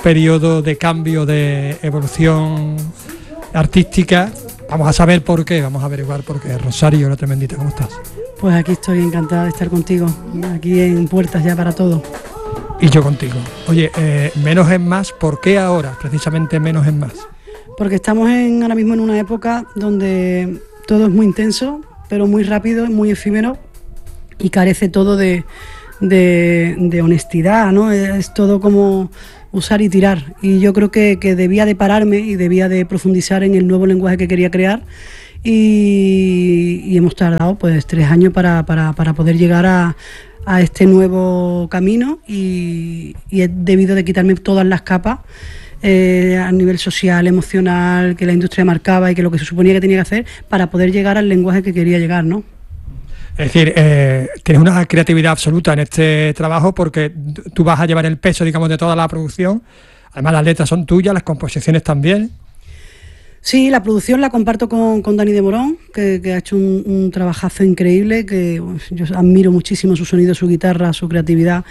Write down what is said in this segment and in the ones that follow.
periodo de cambio, de evolución artística. Vamos a saber por qué, vamos a averiguar por qué. Rosario, la tremendita, ¿cómo estás? Pues aquí estoy encantada de estar contigo, aquí en Puertas ya para todo. Y yo contigo. Oye, menos es más, ¿por qué ahora precisamente menos es más? Porque estamos ahora mismo en una época donde todo es muy intenso, pero muy rápido, muy efímero y carece todo de honestidad, ¿no? Es todo como usar y tirar, y yo creo que debía de pararme y debía de profundizar en el nuevo lenguaje que quería crear, y hemos tardado pues 3 años para poder llegar a este nuevo camino, y he debido de quitarme todas las capas a nivel social, emocional, que la industria marcaba y que lo que se suponía que tenía que hacer para poder llegar al lenguaje que quería llegar, ¿no? Es decir, tienes una creatividad absoluta en este trabajo, porque tú vas a llevar el peso, digamos, de toda la producción. Además, las letras son tuyas, las composiciones también. Sí, la producción la comparto con Dani de Morón, que ha hecho un trabajazo increíble, que yo admiro muchísimo su sonido, su guitarra, su creatividad.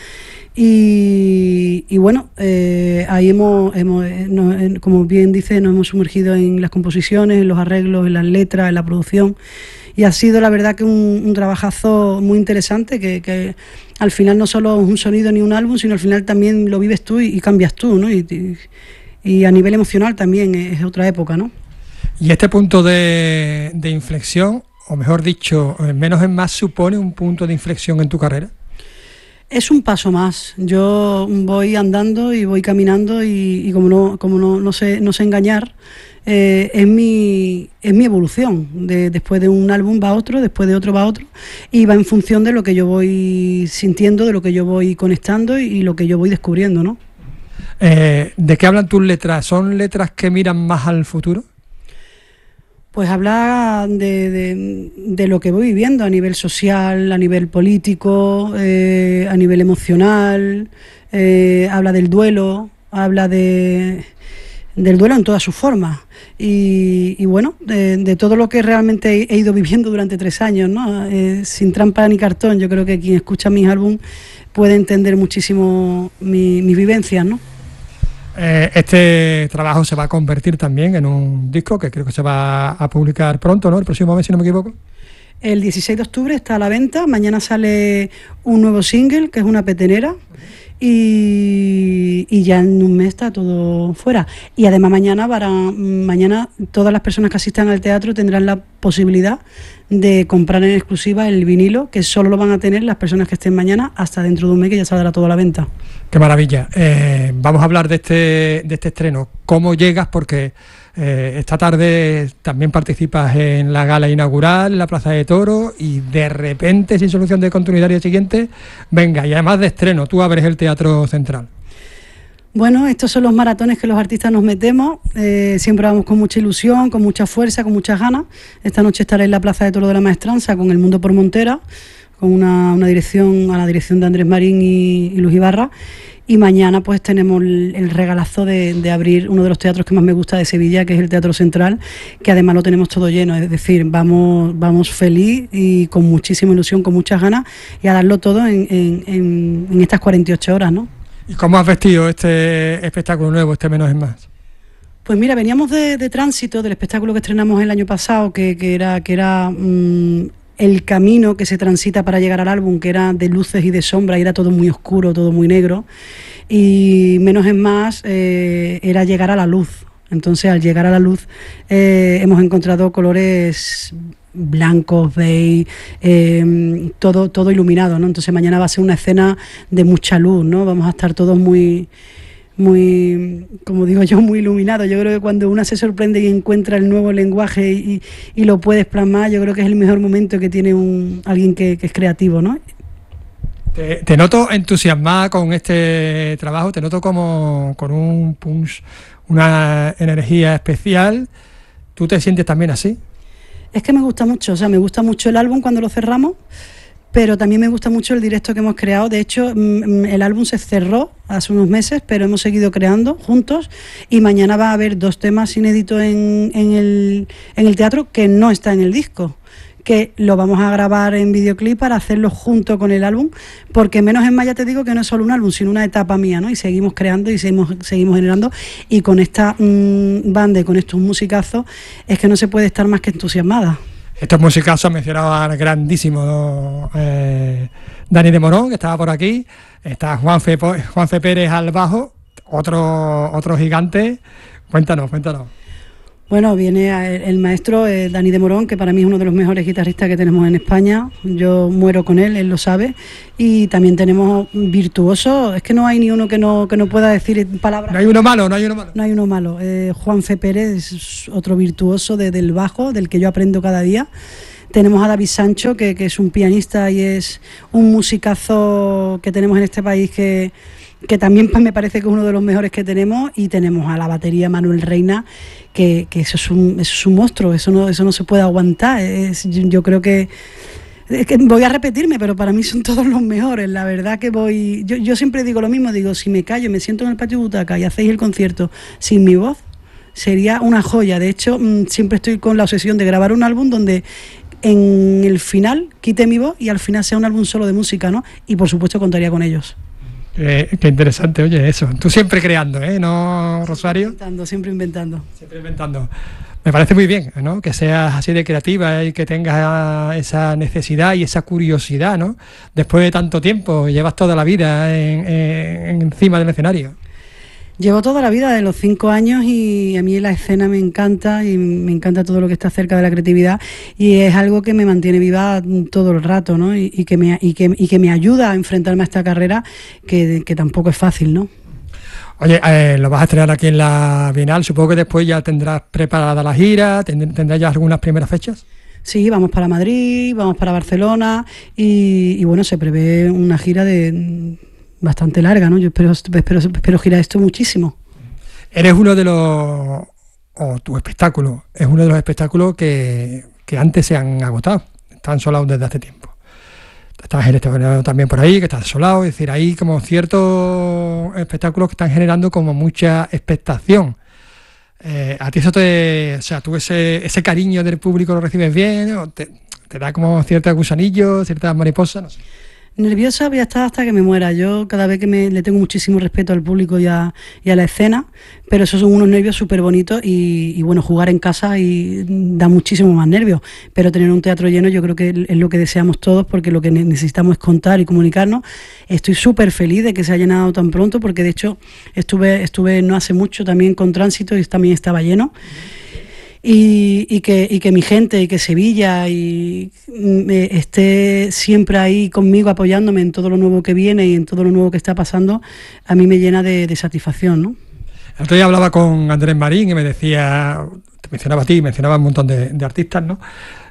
Y bueno, ahí como bien dice, nos hemos sumergido en las composiciones, en los arreglos, en las letras, en la producción. Y ha sido la verdad que un trabajazo muy interesante, que al final no solo es un sonido ni un álbum, sino al final también lo vives tú y cambias tú, ¿no? Y a nivel emocional también es otra época, ¿no? Y este punto de inflexión, o mejor dicho, menos es más, ¿supone un punto de inflexión en tu carrera? Es un paso más. Yo voy andando y voy caminando, y como no sé engañar, es mi evolución. Después de un álbum va otro, después de otro va otro, y va en función de lo que yo voy sintiendo, de lo que yo voy conectando y lo que yo voy descubriendo, ¿no? ¿De qué hablan tus letras? ¿Son letras que miran más al futuro? Pues habla de lo que voy viviendo a nivel social, a nivel político, a nivel emocional, habla del duelo, habla del duelo en todas sus formas, y bueno, de todo lo que realmente he ido viviendo durante 3 años, ¿no? Sin trampa ni cartón. Yo creo que quien escucha mis álbumes puede entender muchísimo mis vivencias, ¿no? Este trabajo se va a convertir también en un disco que creo que se va a publicar pronto, ¿no? El próximo mes, si no me equivoco. El 16 de octubre está a la venta. Mañana sale un nuevo single, que es una petenera, y ya en un mes está todo fuera. Y además mañana todas las personas que asistan al teatro tendrán la posibilidad de comprar en exclusiva el vinilo, que solo lo van a tener las personas que estén mañana, hasta dentro de un mes, que ya saldrá todo a la venta. ¡Qué maravilla! Vamos a hablar de este estreno. ¿Cómo llegas? Porque esta tarde también participas en la gala inaugural en la Plaza de Toros, y de repente, sin solución de continuidad, al día siguiente, venga, y además de estreno, tú abres el Teatro Central. Bueno, estos son los maratones que los artistas nos metemos. Siempre vamos con mucha ilusión, con mucha fuerza, con muchas ganas. Esta noche estaré en la Plaza de Toros de la Maestranza con El Mundo por Montera, con una dirección, a la dirección de Andrés Marín y Luz Ibarra. Y mañana pues tenemos el regalazo de abrir uno de los teatros que más me gusta de Sevilla, que es el Teatro Central, que además lo tenemos todo lleno. Es decir, vamos feliz y con muchísima ilusión, con muchas ganas, y a darlo todo en estas 48 horas, ¿no? ¿Y cómo has vestido este espectáculo nuevo, este Menos es Más? Pues mira, veníamos de tránsito, del espectáculo que estrenamos el año pasado, que era el camino que se transita para llegar al álbum, que era de luces y de sombras, y era todo muy oscuro, todo muy negro, y Menos es Más era llegar a la luz. Entonces, al llegar a la luz, hemos encontrado colores blancos, beige, todo iluminado, ¿no? Entonces mañana va a ser una escena de mucha luz, ¿no? Vamos a estar todos muy, como digo yo, muy iluminados. Yo creo que cuando una se sorprende y encuentra el nuevo lenguaje y lo puedes plasmar, yo creo que es el mejor momento que tiene alguien que es creativo, ¿no? Te noto entusiasmada con este trabajo, te noto como con un punch, una energía especial. ¿Tú te sientes también así? Es que me gusta mucho, me gusta mucho el álbum cuando lo cerramos, pero también me gusta mucho el directo que hemos creado. De hecho, el álbum se cerró hace unos meses, pero hemos seguido creando juntos, y mañana va a haber 2 temas inéditos en el teatro que no está en el disco, que lo vamos a grabar en videoclip para hacerlo junto con el álbum, porque Menos es más, ya te digo que no es solo un álbum, sino una etapa mía, ¿no? Y seguimos creando y seguimos generando, y con esta banda y con estos musicazos es que no se puede estar más que entusiasmada. Estos musicazos mencionaba al grandísimo Dani de Morón, que estaba por aquí, está Juanfe Pérez al bajo, otro gigante. Cuéntanos. Bueno, viene el maestro Dani de Morón, que para mí es uno de los mejores guitarristas que tenemos en España. Yo muero con él lo sabe. Y también tenemos virtuosos, es que no hay ni uno que no pueda decir palabras. No hay uno malo. No hay uno malo. Juanfe Pérez es otro virtuoso del bajo, del que yo aprendo cada día. Tenemos a David Sancho, que es un pianista y es un musicazo que tenemos en este país que también me parece que es uno de los mejores que tenemos. Y tenemos a la batería Manuel Reina, que eso es un monstruo, eso no se puede aguantar. Yo creo que voy a repetirme, pero para mí son todos los mejores. La verdad que yo siempre digo lo mismo, digo, si me callo, me siento en el patio de butaca y hacéis el concierto sin mi voz, sería una joya. De hecho, siempre estoy con la obsesión de grabar un álbum donde en el final quite mi voz y al final sea un álbum solo de música, ¿no? Y por supuesto contaría con ellos. Qué interesante, oye, eso. Tú siempre creando, ¿no, Rosario? Siempre inventando. Me parece muy bien, ¿no? Que seas así de creativa y que tengas esa necesidad y esa curiosidad, ¿no? Después de tanto tiempo, llevas toda la vida encima del escenario. Llevo toda la vida, de los 5 años, y a mí la escena me encanta y me encanta todo lo que está cerca de la creatividad, y es algo que me mantiene viva todo el rato, ¿no? Y que me ayuda a enfrentarme a esta carrera que tampoco es fácil, ¿no? Oye, lo vas a estrenar aquí en la Bienal, supongo que después ya tendrás preparada la gira, ¿tendrás ya algunas primeras fechas? Sí, vamos para Madrid, vamos para Barcelona y bueno, se prevé una gira bastante larga, ¿no? Yo espero girar esto muchísimo. Eres uno de tu espectáculo es uno de los espectáculos que antes se han agotado, están solados desde hace tiempo. Estás en este verano también por ahí, que estás solado, es decir, hay como ciertos espectáculos que están generando como mucha expectación. ¿A ti eso tú ese cariño del público lo recibes bien? ¿O te da como cierto gusanillo, ciertas mariposas? No sé. Nerviosa voy a estar hasta que me muera. Yo cada vez que le tengo muchísimo respeto al público y a la escena, pero esos son unos nervios súper bonitos y bueno, jugar en casa y da muchísimo más nervios, pero tener un teatro lleno yo creo que es lo que deseamos todos, porque lo que necesitamos es contar y comunicarnos. Estoy súper feliz de que se haya llenado tan pronto, porque de hecho estuve no hace mucho también con Tránsito y también estaba lleno. Y que mi gente y que Sevilla esté siempre ahí conmigo apoyándome en todo lo nuevo que viene y en todo lo nuevo que está pasando, a mí me llena de satisfacción, ¿no? El otro día hablaba con Andrés Marín y me decía, te mencionaba a ti, mencionaba un montón de artistas, ¿no?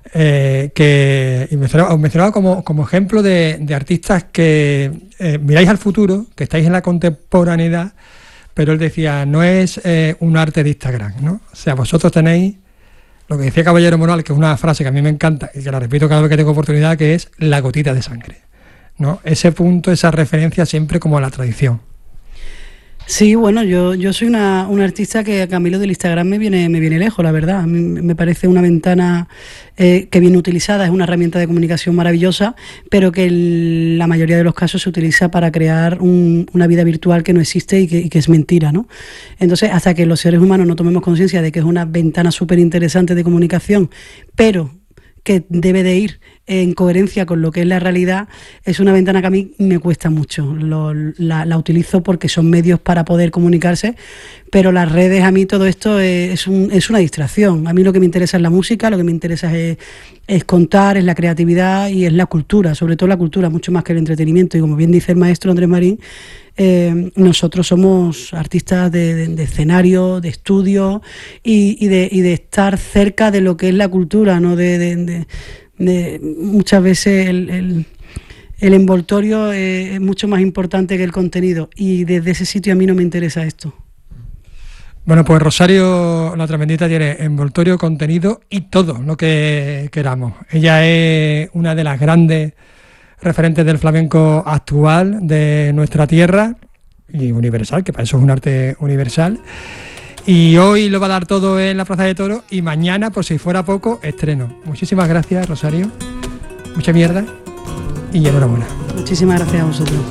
Mencionaba como ejemplo de artistas que miráis al futuro, que estáis en la contemporaneidad, pero él decía, no es un arte de Instagram, ¿no? O sea, vosotros tenéis lo que decía Caballero Moral, que es una frase que a mí me encanta y que la repito cada vez que tengo oportunidad, que es la gotita de sangre, ¿no? Ese punto, esa referencia siempre como a la tradición. Sí, bueno, yo soy una artista que a mí lo del Instagram me viene lejos, la verdad. A mí me parece una ventana que bien utilizada, es una herramienta de comunicación maravillosa, pero que en la mayoría de los casos se utiliza para crear una vida virtual que no existe y que es mentira, ¿no? Entonces, hasta que los seres humanos no tomemos conciencia de que es una ventana súper interesante de comunicación, pero que debe de ir en coherencia con lo que es la realidad, es una ventana que a mí me cuesta mucho. La utilizo porque son medios para poder comunicarse, pero las redes, a mí todo esto es una distracción. A mí lo que me interesa es la música, lo que me interesa es contar, es la creatividad y es la cultura, sobre todo la cultura, mucho más que el entretenimiento. Y como bien dice el maestro Andrés Marín, nosotros somos artistas de escenario, de estudio y de estar cerca de lo que es la cultura, ¿no? De muchas veces el envoltorio es mucho más importante que el contenido, y desde ese sitio a mí no me interesa esto. Bueno, pues Rosario La Tremendita tiene envoltorio, contenido y todo lo que queramos. Ella es una de las grandes referentes del flamenco actual de nuestra tierra y universal, que para eso es un arte universal. Y hoy lo va a dar todo en la Plaza de Toros y mañana, por si fuera poco, estreno. Muchísimas gracias, Rosario. Mucha mierda y enhorabuena. Muchísimas gracias a vosotros.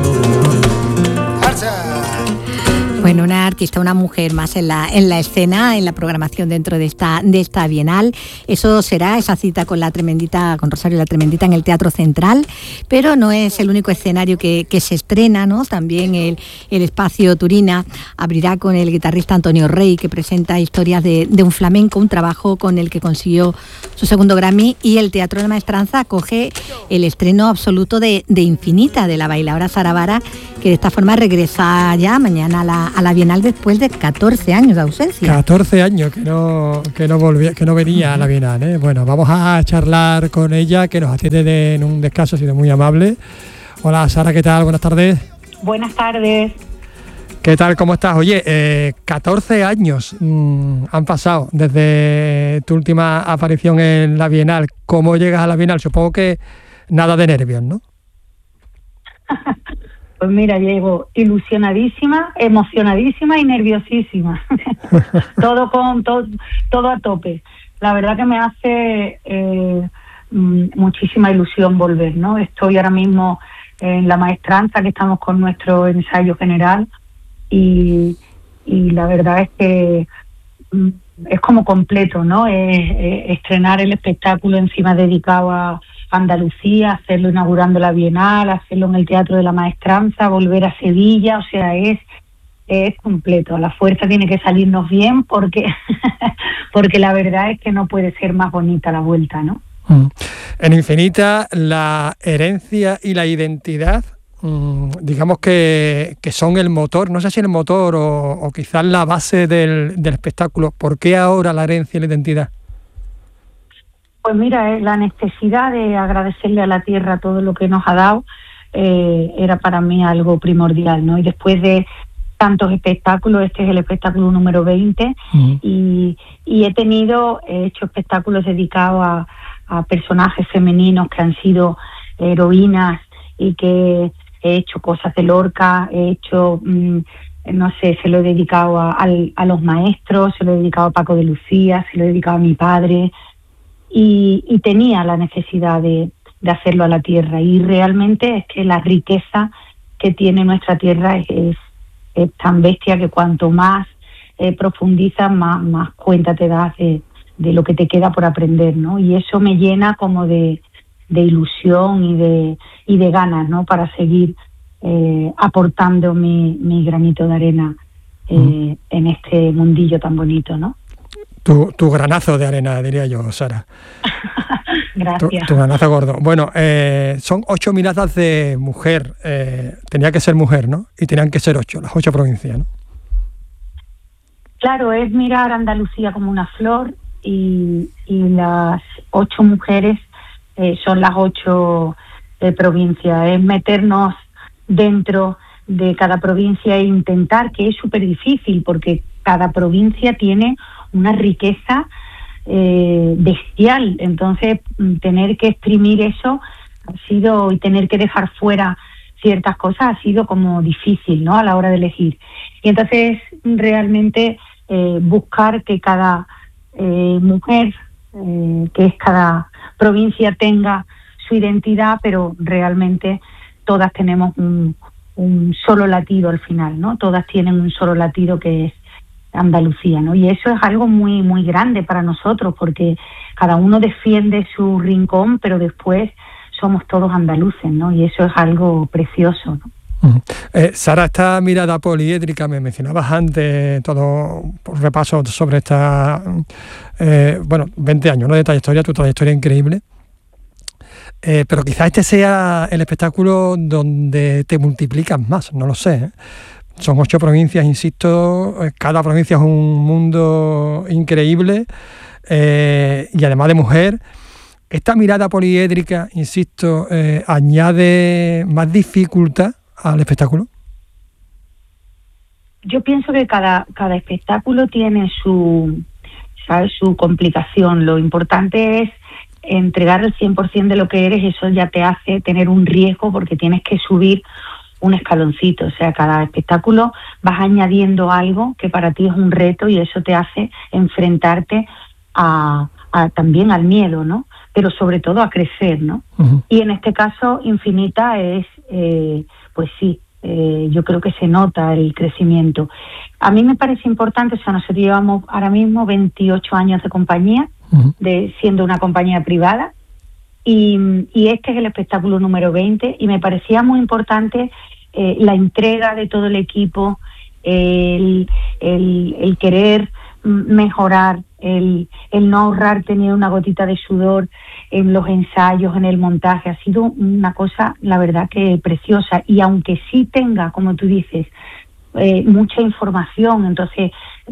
Bueno, una artista, una mujer más en la escena, en la programación dentro de esta Bienal. Eso será esa cita con Rosario la Tremendita en el Teatro Central, pero no es el único escenario que se estrena, ¿no? También el Espacio Turina abrirá con el guitarrista Antonio Rey, que presenta historias de un flamenco, un trabajo con el que consiguió su segundo Grammy, y el Teatro de la Maestranza acoge el estreno absoluto de Infinita, de la bailadora Sara Vara, que de esta forma regresa ya mañana a la Bienal después de 14 años de ausencia. 14 años que no venía a la Bienal, ¿eh? Bueno, vamos a charlar con ella, que nos atiende en un descanso, ha sido muy amable. Hola Sara, ¿qué tal? Buenas tardes. Buenas tardes. ¿Qué tal? ¿Cómo estás? Oye, 14 años han pasado desde tu última aparición en la Bienal. ¿Cómo llegas a la Bienal? Supongo que nada de nervios, ¿no? Pues mira, llego ilusionadísima, emocionadísima y nerviosísima. todo a tope. La verdad que me hace muchísima ilusión volver, ¿no? Estoy ahora mismo en la Maestranza, que estamos con nuestro ensayo general, y la verdad es que es como completo, ¿no? Estrenar el espectáculo encima dedicado a Andalucía, hacerlo inaugurando la Bienal, hacerlo en el Teatro de la Maestranza, volver a Sevilla, o sea, es completo. La fuerza tiene que salirnos bien porque la verdad es que no puede ser más bonita la vuelta, ¿no? En Infinita, la herencia y la identidad, digamos que son el motor, no sé si el motor o quizás la base del espectáculo. ¿Por qué ahora la herencia y la identidad? Pues mira, la necesidad de agradecerle a la tierra todo lo que nos ha dado era para mí algo primordial, ¿no? Y después de tantos espectáculos, este es el espectáculo número 20, y he hecho espectáculos dedicados a personajes femeninos que han sido heroínas, y que he hecho cosas de Lorca, he hecho, se lo he dedicado a los maestros, se lo he dedicado a Paco de Lucía, se lo he dedicado a mi padre, y tenía la necesidad de hacerlo a la tierra, y realmente es que la riqueza que tiene nuestra tierra es tan bestia que cuanto más profundizas, más cuenta te das de lo que te queda por aprender, ¿no? Y eso me llena como de ilusión y de ganas, ¿no? Para seguir aportando mi granito de arena en este mundillo tan bonito, ¿no? Tu granazo de arena, diría yo, Sara. Gracias. Tu granazo gordo. Bueno, son 8 miradas de mujer. Tenía que ser mujer, ¿no? Y tenían que ser 8, las 8 provincias, ¿no? Claro, es mirar a Andalucía como una flor, y las 8 mujeres son las 8 provincias. Es meternos dentro de cada provincia e intentar, que es súper difícil, porque cada provincia tiene una riqueza bestial. Entonces, tener que exprimir eso y tener que dejar fuera ciertas cosas ha sido como difícil, ¿no? A la hora de elegir. Y entonces, realmente, buscar que cada mujer, que es cada provincia, tenga su identidad, pero realmente todas tenemos un solo latido al final, ¿no? Todas tienen un solo latido, que es Andalucía, ¿no? Y eso es algo muy, muy grande para nosotros, porque cada uno defiende su rincón, pero después somos todos andaluces, ¿no? Y eso es algo precioso, ¿no? Sara, esta mirada poliédrica, me mencionabas antes, todo por repaso sobre esta 20 años, ¿no?, de trayectoria, tu trayectoria increíble, pero quizás este sea el espectáculo donde te multiplicas más, no lo sé, ¿eh? Son 8 provincias, insisto, cada provincia es un mundo increíble, y además de mujer, esta mirada poliédrica, insisto, añade más dificultad al espectáculo. Yo pienso que cada espectáculo tiene su complicación. Lo importante es entregar el 100% de lo que eres. Eso ya te hace tener un riesgo, porque tienes que subir un escaloncito, o sea, cada espectáculo vas añadiendo algo que para ti es un reto y eso te hace enfrentarte también al miedo, ¿no? Pero sobre todo a crecer, ¿no? Uh-huh. Y en este caso, Infinita es, pues sí, yo creo que se nota el crecimiento. A mí me parece importante, o sea, nosotros llevamos ahora mismo 28 años de compañía, uh-huh, siendo una compañía privada, y este es el espectáculo número 20, y me parecía muy importante la entrega de todo el equipo, el querer mejorar, el no ahorrarte ni una gotita de sudor en los ensayos, en el montaje. Ha sido una cosa, la verdad, que preciosa. Y aunque sí tenga, como tú dices, mucha información, entonces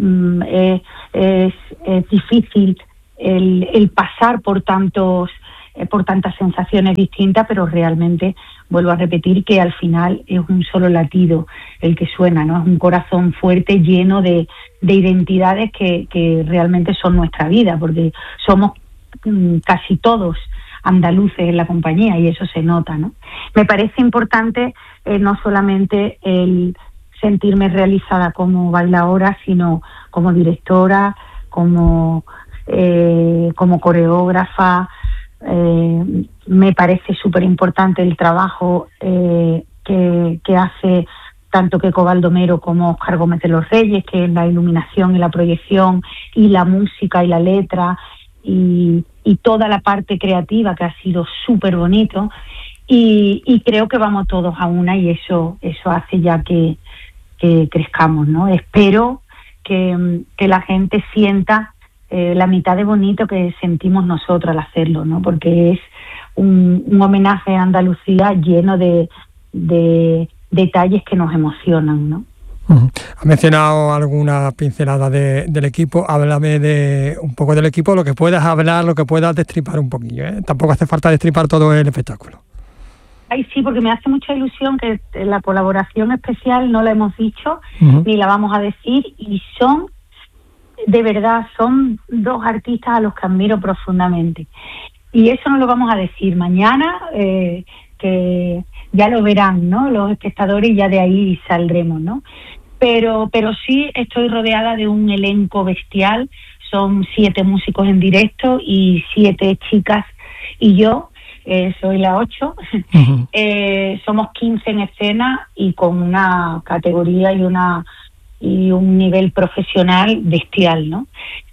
es difícil el pasar por tantas sensaciones distintas, pero realmente vuelvo a repetir que al final es un solo latido el que suena, ¿no? Es un corazón fuerte, lleno de identidades que realmente son nuestra vida, porque somos casi todos andaluces en la compañía y eso se nota, ¿no? Me parece importante no solamente el sentirme realizada como bailaora, sino como directora, como coreógrafa. Me parece súper importante el trabajo que hace tanto Queco Baldomero como Óscar Gómez de los Reyes, que es la iluminación y la proyección y la música y la letra y toda la parte creativa, que ha sido súper bonito, y creo que vamos todos a una, y eso hace ya que crezcamos, ¿no? Espero que la gente sienta la mitad de bonito que sentimos nosotros al hacerlo, ¿no? Porque es un homenaje a Andalucía lleno de detalles que nos emocionan, ¿no? Uh-huh. Has mencionado alguna pincelada del equipo. Háblame un poco del equipo, lo que puedas hablar, lo que puedas destripar un poquillo, ¿eh? Tampoco hace falta destripar todo el espectáculo. Ay, sí, porque me hace mucha ilusión que la colaboración especial no la hemos dicho, uh-huh, ni la vamos a decir, y de verdad, son dos artistas a los que admiro profundamente. Y eso no lo vamos a decir mañana, que ya lo verán, ¿no? Los espectadores, y ya de ahí saldremos, ¿no? Pero sí estoy rodeada de un elenco bestial. Son 7 músicos en directo y 7 chicas, y yo soy la 8. Uh-huh. Somos 15 en escena y con una categoría y un nivel profesional bestial, ¿no?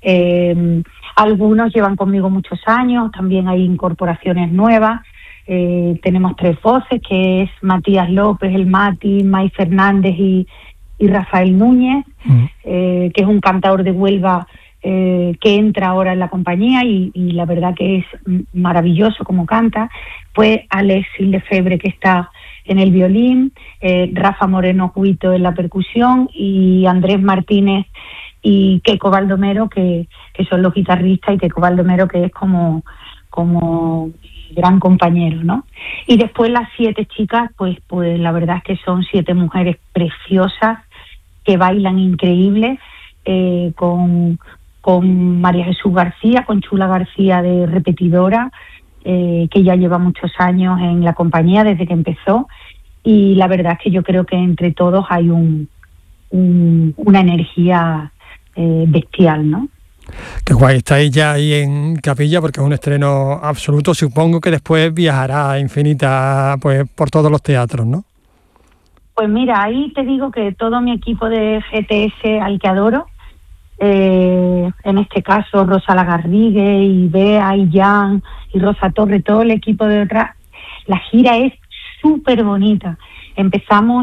Algunos llevan conmigo muchos años, también hay incorporaciones nuevas. Tenemos 3 voces, que es Matías López, el Mati, May Fernández y Rafael Núñez, que es un cantador de Huelva que entra ahora en la compañía y la verdad que es maravilloso como canta. Pues Alexis Lefebvre, que está en el violín, Rafa Moreno Juito en la percusión, y Andrés Martínez y Queco Baldomero, que son los guitarristas, y Queco Baldomero, que es como gran compañero, ¿no? Y después las 7 chicas, pues la verdad es que son 7 mujeres preciosas que bailan increíble, con María Jesús García, con Chula García de repetidora, que ya lleva muchos años en la compañía desde que empezó, y la verdad es que yo creo que entre todos hay una energía bestial, ¿no? Qué guay, estáis ya ahí en Capilla porque es un estreno absoluto. Supongo que después viajará a Infinita pues por todos los teatros, ¿no? Pues mira, ahí te digo que todo mi equipo de GTS, al que adoro, en este caso Rosa Lagarrigue y Bea y Jan y Rosa Torre, todo el equipo de detrás, la gira es súper bonita. Empezamos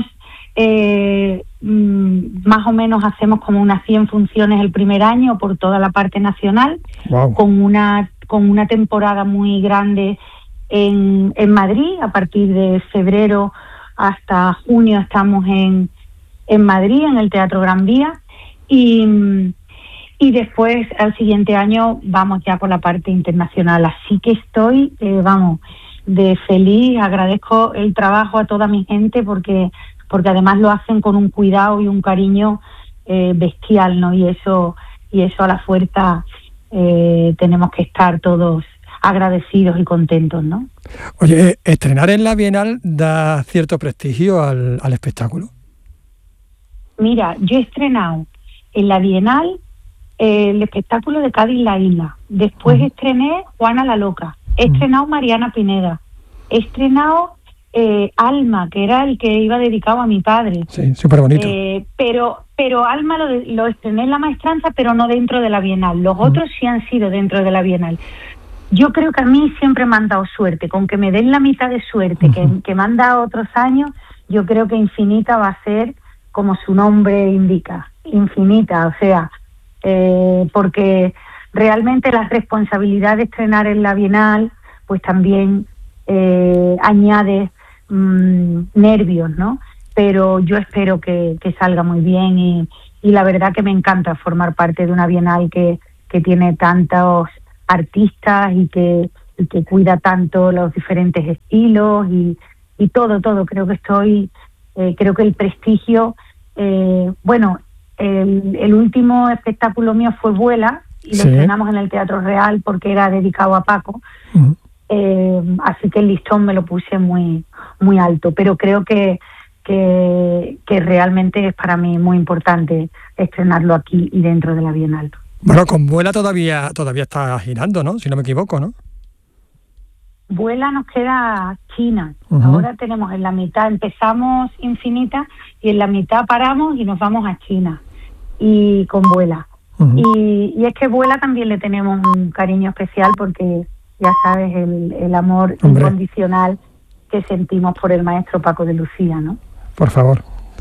más o menos, hacemos como unas 100 funciones el primer año por toda la parte nacional. Wow. con una temporada muy grande en Madrid. A partir de febrero hasta junio estamos en Madrid, en el Teatro Gran Vía, y después al siguiente año vamos ya por la parte internacional. Así que estoy, de feliz. Agradezco el trabajo a toda mi gente porque además lo hacen con un cuidado y un cariño bestial, ¿no? Y eso a la fuerza tenemos que estar todos agradecidos y contentos, ¿no? Oye, estrenar en la Bienal da cierto prestigio al espectáculo. Mira, yo he estrenado en la Bienal el espectáculo de Cádiz la Isla. Después estrené Juana la Loca. He estrenado Mariana Pineda. He estrenado Alma, que era el que iba dedicado a mi padre. Sí, súper bonito. Pero Alma lo estrené en la Maestranza, pero no dentro de la Bienal. Los otros sí han sido dentro de la Bienal. Yo creo que a mí siempre me han dado suerte. Con que me den la mitad de suerte que me han dado otros años, yo creo que Infinita va a ser como su nombre indica, infinita, o sea, porque realmente la responsabilidad de estrenar en la Bienal, pues también añade nervios, ¿no? Pero yo espero que salga muy bien y la verdad que me encanta formar parte de una Bienal que tiene tantos artistas y que cuida tanto los diferentes estilos y todo, creo que creo que el prestigio, bueno, el último espectáculo mío fue Vuela y lo estrenamos en el Teatro Real porque era dedicado a Paco. Así que el listón me lo puse muy muy alto, pero creo que realmente es para mí muy importante estrenarlo aquí y dentro de la Bienal. Bueno, con Vuela todavía está girando, ¿no? Si no me equivoco, ¿no? Vuela nos queda China. Ahora tenemos en la mitad, empezamos Infinita y en la mitad paramos y nos vamos a China y con Vuela. Y es que Vuela también le tenemos un cariño especial porque ya sabes el amor incondicional que sentimos por el maestro Paco de Lucía, ¿no? Por favor.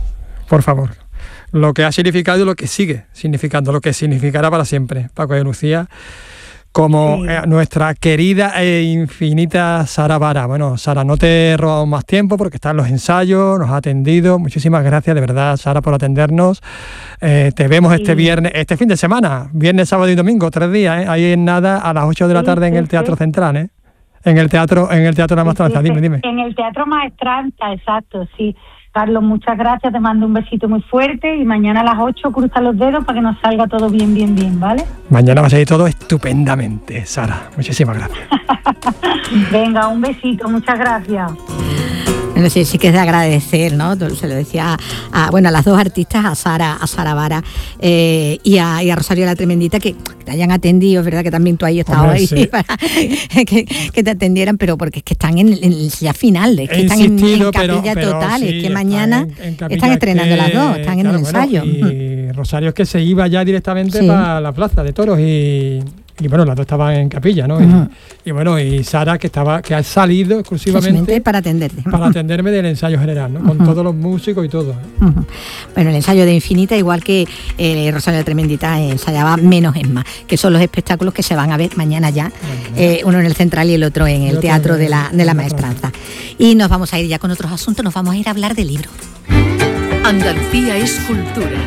Lo que ha significado y lo que sigue significando, lo que significará para siempre Paco de Lucía, como nuestra querida e infinita Sara Vara. Bueno, Sara, no te he robado más tiempo porque están los ensayos, nos ha atendido. Muchísimas gracias, de verdad, Sara, por atendernos. Te vemos este fin de semana, viernes, sábado y domingo, 3 días, ahí en nada, a las 8 de la tarde en el Teatro Central, en el Teatro de la Maestranza. Dime. En el Teatro Maestranza, exacto, sí. Carlos, muchas gracias, te mando un besito muy fuerte y mañana a las 8 cruza los dedos para que nos salga todo bien, ¿vale? Mañana va a salir todo estupendamente, Sara. Muchísimas gracias. Venga, un besito, muchas gracias. Bueno, sí que es de agradecer, ¿no? Se lo decía a las dos artistas, a Sara Vara y a Rosario la Tremendita, que te hayan atendido. Es verdad que también tú ahí estabas ahí sí. Para que te atendieran, pero porque es que están en el ya final, es que están en capilla pero total, sí, es que mañana están estrenando las dos, están en el ensayo. Y Rosario es que se iba ya directamente para la Plaza de Toros y bueno, las dos estaban en capilla, ¿no? Y Sara, que ha salido exclusivamente para atenderte. Para atenderme del ensayo general, ¿no? Con todos los músicos y todo. Bueno, el ensayo de Infinita, igual que Rosario la Tremendita ensayaba Menos es Más, que son los espectáculos que se van a ver mañana ya, uno en el Central y el otro en el Teatro de la Maestranza. Y nos vamos a ir ya con otros asuntos, nos vamos a ir a hablar de libros. Andalucía es cultura.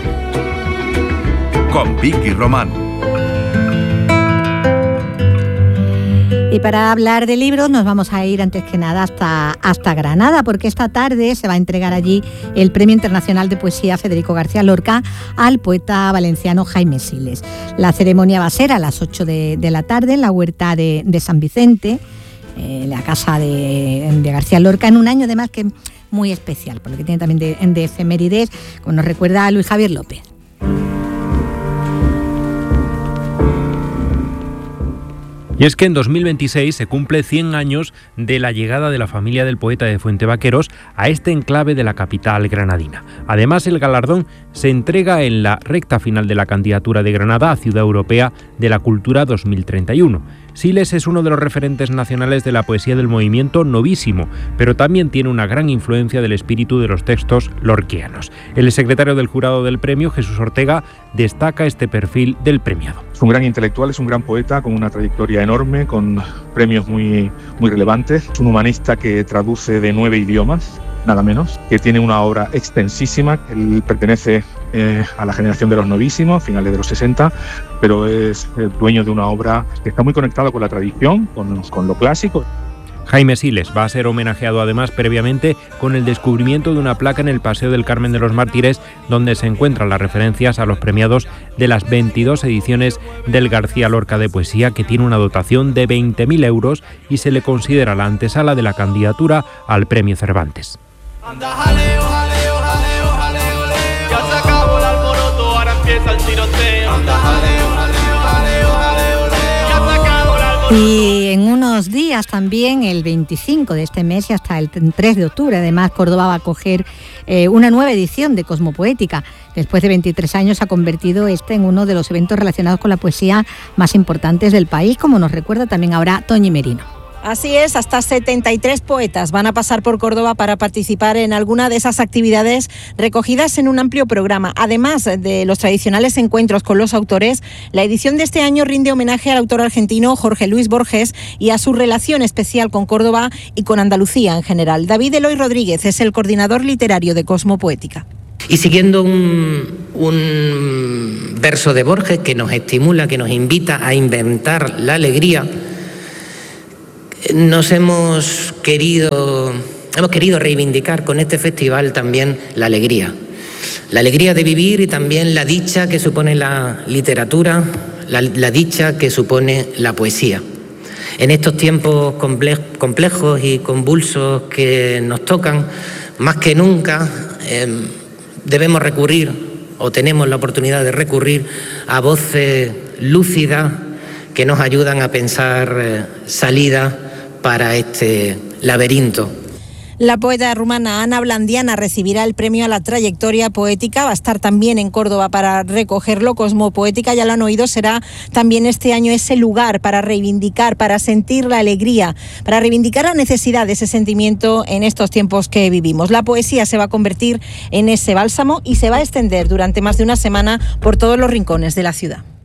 Con Vicky Román. Y para hablar de libros nos vamos a ir antes que nada hasta Granada, porque esta tarde se va a entregar allí el Premio Internacional de Poesía Federico García Lorca al poeta valenciano Jaime Siles. La ceremonia va a ser a las 8 de la tarde en la huerta de San Vicente, la casa de García Lorca, en un año además que es muy especial, por lo que tiene también de efemérides, como nos recuerda Luis Javier López. Y es que en 2026 se cumple 100 años de la llegada de la familia del poeta de Fuentevaqueros a este enclave de la capital granadina. Además, el galardón se entrega en la recta final de la candidatura de Granada a Ciudad Europea de la Cultura 2031. Siles es uno de los referentes nacionales de la poesía del movimiento novísimo, pero también tiene una gran influencia del espíritu de los textos lorquianos. El secretario del jurado del premio, Jesús Ortega, destaca este perfil del premiado. Es un gran intelectual, es un gran poeta con una trayectoria enorme, con premios muy relevantes. Es un humanista que traduce de 9 idiomas, nada menos, que tiene una obra extensísima. Él pertenece a la generación de los novísimos, finales de los 60, pero es el dueño de una obra que está muy conectada con la tradición, con lo clásico. Jaime Siles va a ser homenajeado además previamente con el descubrimiento de una placa en el Paseo del Carmen de los Mártires, donde se encuentran las referencias a los premiados de las 22 ediciones del García Lorca de Poesía, que tiene una dotación de 20.000 euros y se le considera la antesala de la candidatura al Premio Cervantes. Anda, jaleo, jaleo, jaleo, jaleo, jaleo. Ya se acabó el alboroto, ahora empieza el tiroteo. Anda, jaleo, jaleo, jaleo, jaleo, jaleo. Ya se acabó el alboroto. Y en unos días también, el 25 de este mes y hasta el 3 de octubre, además, Córdoba va a acoger una nueva edición de Cosmopoética. Después de 23 años ha convertido en uno de los eventos relacionados con la poesía más importantes del país, como nos recuerda también ahora Toñi Merino. Así es, hasta 73 poetas van a pasar por Córdoba para participar en alguna de esas actividades recogidas en un amplio programa. Además de los tradicionales encuentros con los autores, la edición de este año rinde homenaje al autor argentino Jorge Luis Borges y a su relación especial con Córdoba y con Andalucía en general. David Eloy Rodríguez es el coordinador literario de Cosmopoética. Y siguiendo un verso de Borges que nos estimula, que nos invita a inventar la alegría, hemos querido reivindicar con este festival también la alegría de vivir y también la dicha que supone la literatura, la dicha que supone la poesía. En estos tiempos complejos y convulsos que nos tocan, más que nunca debemos recurrir, o tenemos la oportunidad de recurrir, a voces lúcidas que nos ayudan a pensar salidas para este laberinto. La poeta rumana Ana Blandiana recibirá el premio a la trayectoria poética, va a estar también en Córdoba para recogerlo. Cosmopoética, ya lo han oído, será también este año ese lugar para reivindicar, para sentir la alegría, para reivindicar la necesidad de ese sentimiento en estos tiempos que vivimos. La poesía se va a convertir en ese bálsamo y se va a extender durante más de una semana por todos los rincones de la ciudad.